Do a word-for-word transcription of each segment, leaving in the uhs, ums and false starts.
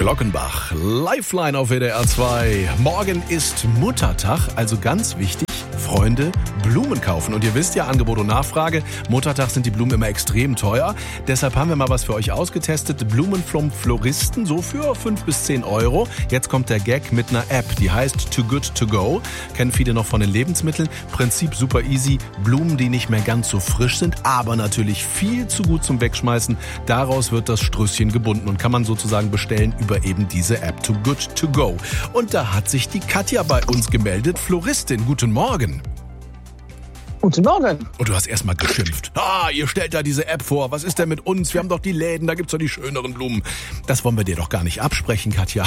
Glockenbach, Lifeline auf W D R zwei. Morgen ist Muttertag, also ganz wichtig, Freunde, Blumen kaufen. Und ihr wisst ja, Angebot und Nachfrage, Muttertag sind die Blumen immer extrem teuer. Deshalb haben wir mal was für euch ausgetestet. Blumen vom Floristen, so für fünf bis zehn Euro. Jetzt kommt der Gag mit einer App, die heißt Too Good To Go. Kennen viele noch von den Lebensmitteln. Prinzip super easy. Blumen, die nicht mehr ganz so frisch sind, aber natürlich viel zu gut zum Wegschmeißen. Daraus wird das Strößchen gebunden und kann man sozusagen bestellen über eben diese App Too Good To Go. Und da hat sich die Katja bei uns gemeldet. Floristin, guten Morgen. Guten Morgen. Und du hast erstmal geschimpft. Ah, ihr stellt da diese App vor. Was ist denn mit uns? Wir haben doch die Läden, da gibt's doch die schöneren Blumen. Das wollen wir dir doch gar nicht absprechen, Katja.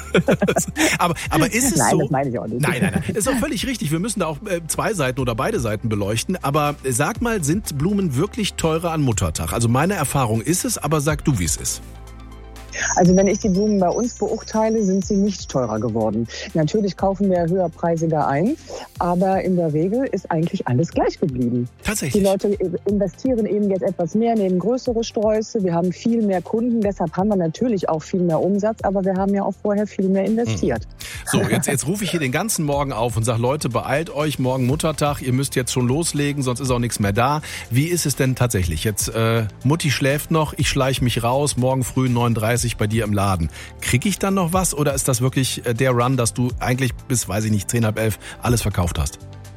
aber, aber ist es nein, so? Nein, das meine ich auch nicht. Nein, nein, nein. Ist auch völlig richtig. Wir müssen da auch äh, zwei Seiten oder beide Seiten beleuchten. Aber sag mal, sind Blumen wirklich teurer an Muttertag? Also meine Erfahrung ist es, aber sag du, wie es ist. Also wenn ich die Blumen bei uns beurteile, sind sie nicht teurer geworden. Natürlich kaufen wir höherpreisiger ein, aber in der Regel ist eigentlich alles gleich geblieben. Tatsächlich. Die Leute investieren eben jetzt etwas mehr, nehmen größere Sträuße, wir haben viel mehr Kunden, deshalb haben wir natürlich auch viel mehr Umsatz, aber wir haben ja auch vorher viel mehr investiert. So, jetzt, jetzt rufe ich hier den ganzen Morgen auf und sage, Leute, beeilt euch, morgen Muttertag, ihr müsst jetzt schon loslegen, sonst ist auch nichts mehr da. Wie ist es denn tatsächlich? Jetzt, äh, Mutti schläft noch, ich schleiche mich raus, morgen früh neun Uhr dreißig bei dir im Laden. Krieg ich dann noch was oder ist das wirklich der Run, dass du eigentlich bis, weiß ich nicht, zehn, halb elf alles verkauft hast?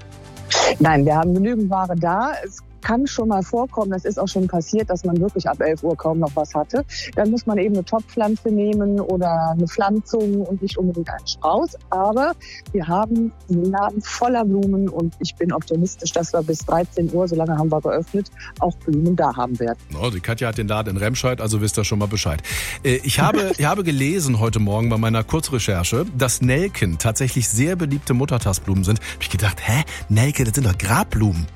Nein, wir haben genügend Ware da. Es kann schon mal vorkommen, das ist auch schon passiert, dass man wirklich ab elf Uhr kaum noch was hatte. Dann muss man eben eine Topfpflanze nehmen oder eine Pflanzung und nicht unbedingt einen Strauß. Aber wir haben einen Laden voller Blumen und ich bin optimistisch, dass wir bis dreizehn Uhr, so lange haben wir geöffnet, auch Blumen da haben werden. Oh, die Katja hat den Laden in Remscheid, also wisst ihr schon mal Bescheid. Ich habe, ich habe gelesen heute Morgen bei meiner Kurzrecherche, dass Nelken tatsächlich sehr beliebte Muttertagsblumen sind. Hab ich gedacht, hä? Nelke, das sind doch Grabblumen.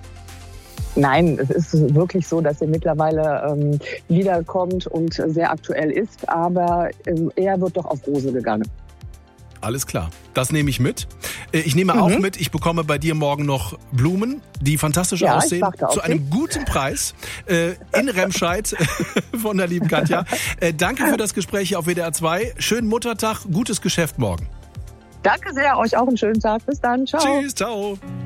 Nein, es ist wirklich so, dass er mittlerweile ähm, wiederkommt und sehr aktuell ist, aber ähm, er wird doch auf Rose gegangen. Alles klar, das nehme ich mit. Ich nehme mhm. auch mit, ich bekomme bei dir morgen noch Blumen, die fantastisch ja, aussehen, zu zu einem guten Preis äh, in Remscheid von der lieben Katja. Äh, danke für das Gespräch auf W D R zwei. Schönen Muttertag, gutes Geschäft morgen. Danke sehr, euch auch einen schönen Tag. Bis dann, ciao. Tschüss, ciao.